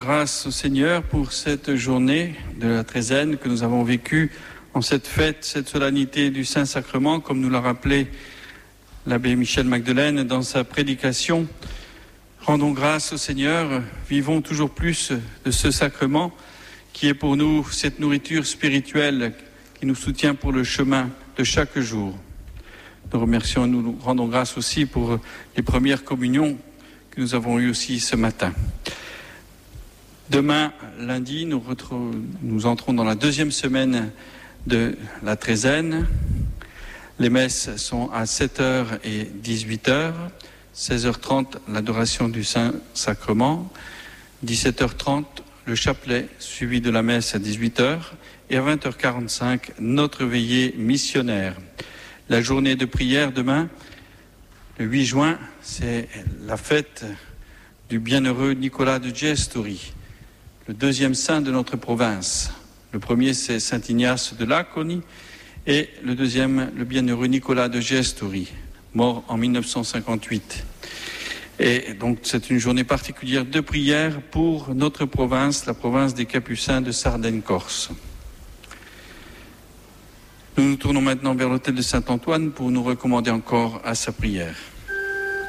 grâce au Seigneur pour cette journée de la Treizaine que nous avons vécue en cette fête, cette solennité du Saint-Sacrement, comme nous l'a rappelé l'abbé Michel Magdelaine dans sa prédication. Rendons grâce au Seigneur, vivons toujours plus de ce sacrement qui est pour nous cette nourriture spirituelle qui nous soutient pour le chemin de chaque jour. Nous remercions et nous rendons grâce aussi pour les premières communions que nous avons eues aussi ce matin. Demain, lundi, nous entrons dans la deuxième semaine de la Treizaine. Les messes sont à 7h et 18h. 16h30, l'adoration du Saint-Sacrement. 17h30, le chapelet, suivi de la messe à 18h. Et à 20h45, notre veillée missionnaire. La journée de prière demain, le 8 juin, c'est la fête du bienheureux Nicolas de Gestori, le deuxième saint de notre province. Le premier, c'est saint Ignace de Laconi, et le deuxième, le bienheureux Nicolas de Gestori, mort en 1958. Et donc, c'est une journée particulière de prière pour notre province, la province des Capucins de Sardaigne-Corse. Nous nous tournons maintenant vers l'autel de Saint-Antoine pour nous recommander encore à sa prière.